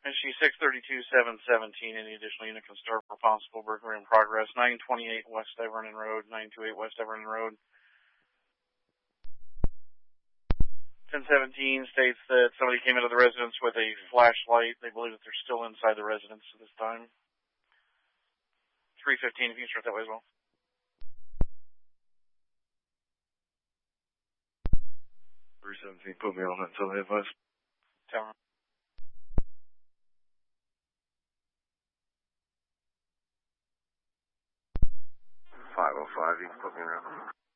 SG 632-717, any additional unit can start for possible burglary in progress. 928 West Evernon Road, 928 West Evernon Road. 1017 states that somebody came into the residence with a flashlight. They believe that they're still inside the residence at this time. 315, if you can start that way as well. 317, put me on that until they advise. Tower. 505, you can put me around.